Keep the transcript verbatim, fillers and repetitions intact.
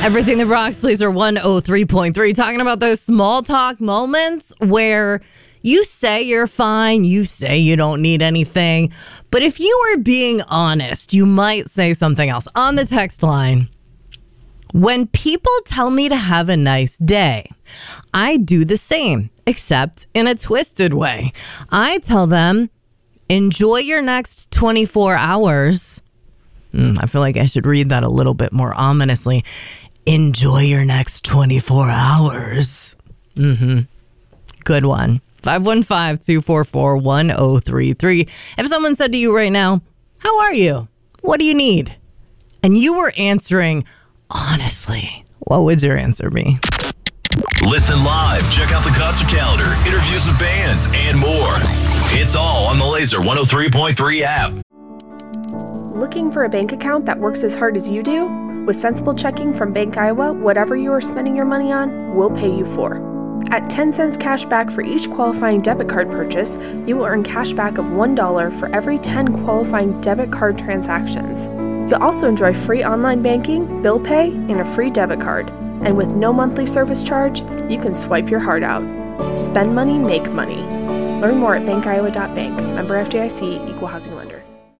Everything that rocks, Laser one oh three point three, talking about those small talk moments where you say you're fine, you say you don't need anything, but if you were being honest, you might say something else. On the text line, when people tell me to have a nice day, I do the same, except in a twisted way. I tell them, enjoy your next twenty-four hours. Mm, I feel like I should read that a little bit more ominously. Enjoy your next twenty-four hours. Mm-hmm. Good one. five one five, two four four, one oh three three. If someone said to you right now, how are you? What do you need? And you were answering, honestly, what would your answer be? Listen live. Check out the concert calendar, interviews with bands, and more. It's all on the Laser one oh three point three app. Looking for a bank account that works as hard as you do? With Sensible Checking from Bank Iowa, whatever you are spending your money on, we'll pay you for. At ten cents cash back for each qualifying debit card purchase, you will earn cash back of one dollar for every ten qualifying debit card transactions. You'll also enjoy free online banking, bill pay, and a free debit card. And with no monthly service charge, you can swipe your heart out. Spend money, make money. Learn more at bank iowa dot bank. Member F D I C, Equal Housing Lender.